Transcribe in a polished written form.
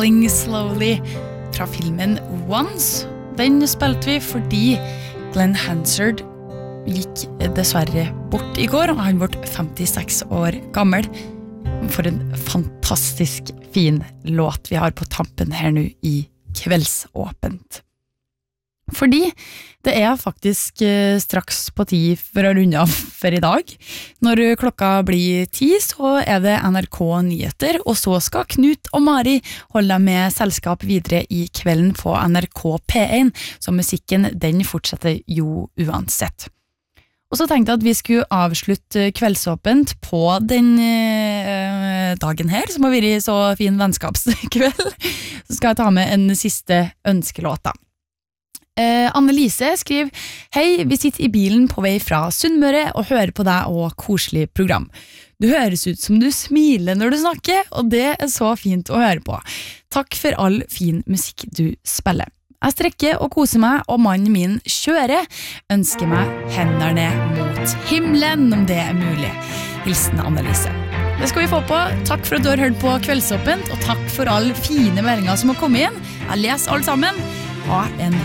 Falling Slowly fra filmen Once. Den spilte vi fordi Glenn Hansard gikk dessverre bort I går, og han ble 56 år gammel. For en fantastisk fin låt vi har på tampen her nå I Kveldsåpent. Fordi det faktisk straks på 10 for å runde av for I dag. Når klokka blir 10 så det NRK Nyheter, og så skal Knut og Mari holde med selskap videre I kvelden på NRK P1, så musikken den fortsetter jo uansett. Og så tenkte jeg at vi skulle avslutte Kveldsåpent på den dagen her, som har vært så fin vennskapskveld. Så skal jeg ta med en siste ønskelåt da. Annelise skriver: Hei, vi sitter I bilen på vei fra Sunnmøre og hører på deg og koselig program. Du høres ut som du smiler når du snakker, og det så fint å høre på. Takk for all fin musikk du spiller. Jeg strekker og koser meg, og mannen min kjører. Ønsker meg hendene mot himmelen, om det mulig. Hilsen Annelise. Det skal vi få på. Takk for at du har hørt på Kveldsåpent, og takk for all fine meldinger som har kommet inn. Jeg leser alle sammen. Ha en